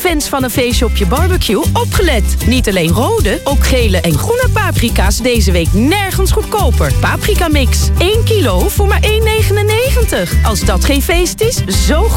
Fans van een feestje op je barbecue, opgelet. Niet alleen rode, ook gele en groene paprika's deze week nergens goedkoper. Paprika mix, 1 kilo voor maar €1,99. Als dat geen feest is, zo